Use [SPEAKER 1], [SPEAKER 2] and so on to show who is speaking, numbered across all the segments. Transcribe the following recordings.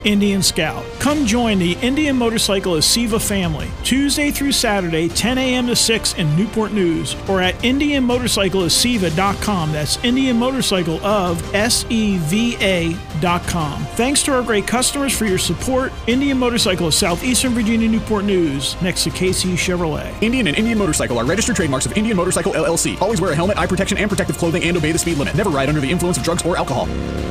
[SPEAKER 1] Indian Scout. Come join the Indian Motorcyclist SEVA family Tuesday through Saturday, 10 a.m. to 6 in Newport News, or at IndianMotorcyclistSEVA.com. That's Indian Motorcycle of SEVA.com. Thanks to our great customers for your support. Indian Motorcycle of Southeastern Virginia, Newport News, next to KC Chevrolet.
[SPEAKER 2] Indian and Indian Motorcycle are registered trademarks of Indian Motorcycle LLC. Always wear a helmet, eye protection, and protective clothing, and obey the speed limit. Never ride under the influence of drugs or alcohol.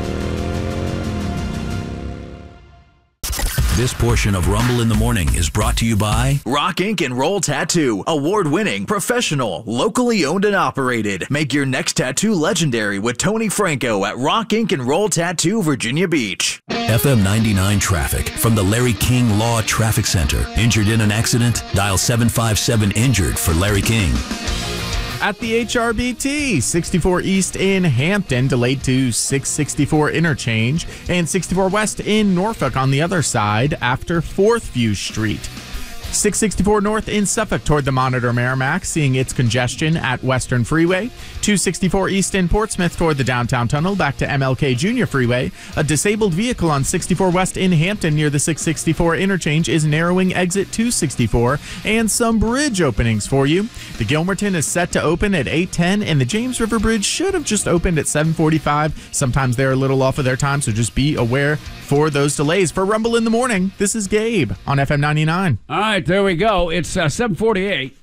[SPEAKER 3] This portion of Rumble in the Morning is brought to you by Rock Ink and Roll Tattoo. Award-winning, professional, locally owned and operated. Make your next tattoo legendary with Tony Franco at Rock Ink and Roll Tattoo, Virginia Beach. FM 99 traffic from the Larry King Law Traffic Center. Injured in an accident? Dial 757-INJURED for Larry King.
[SPEAKER 4] At the HRBT, 64 East in Hampton, delayed to 664 interchange, and 64 West in Norfolk on the other side after 4th View Street. 664 North in Suffolk toward the Monitor Merrimack, seeing its congestion at Western Freeway. 264 East in Portsmouth toward the Downtown Tunnel, back to MLK Junior Freeway. A disabled vehicle on 64 West in Hampton near the 664 interchange is narrowing exit 264, and some bridge openings for you. The Gilmerton is set to open at 8:10, and the James River Bridge should have just opened at 7:45. Sometimes they're a little off of their time, so just be aware for those delays. For Rumble in the Morning, this is Gabe on FM 99.
[SPEAKER 5] All right, there we go. It's 7:48.